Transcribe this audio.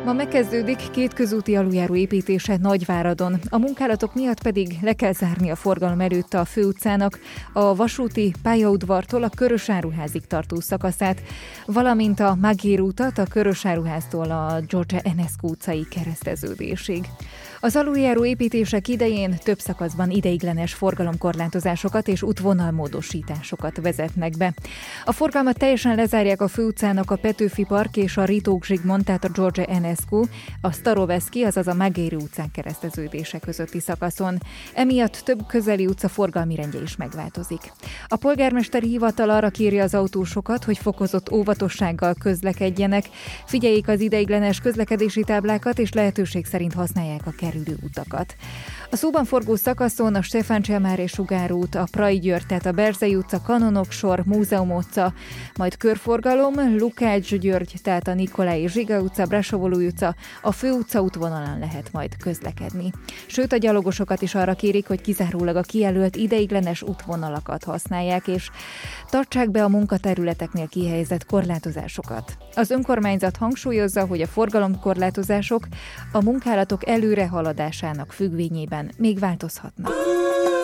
Ma megkezdődik két közúti aluljáró építése Nagyváradon. A munkálatok miatt pedig le kell zárni a forgalom előtt a főutcának a vasúti pályaudvartól a Körösáruházig tartó szakaszát, valamint a Magér utat a Körösáruháztól a George Enescu utcai kereszteződésig. Az aluljáró építések idején több szakaszban ideiglenes forgalomkorlátozásokat és útvonalmódosításokat vezetnek be. A forgalmat teljesen lezárják a főutcának a Petőfi Park és a Ritók Zsigmond, tehát a George Enescu, a Staroveszki, azaz a Magéri utcán kereszteződése közötti szakaszon. Emiatt több közeli utca forgalmi rendje is megváltozik. A polgármesteri hivatal arra kéri az autósokat, hogy fokozott óvatossággal közlekedjenek, figyeljék az ideiglenes közlekedési táblákat és lehetőség szerint használják a kerülő utakat. A szóban forgó szakaszon a Stefán Cselmár Sugár út, a Prai György, tehát a Berzei utca, Kanonok sor, Múzeum utca, majd körforgalom, Lukács György, tehát a Nikolai Zsiga utca, Brassóvolói utca, a főutca útvonalán lehet majd közlekedni. Sőt, a gyalogosokat is arra kérik, hogy kizárólag a kijelölt ideiglenes útvonalakat használják, és tartsák be a munkaterületeknél kihelyezett korlátozásokat. Az önkormányzat hangsúlyozza, hogy a forgalomkorlátozások a munkálatok előrehaladásának függvényében még változhatnak.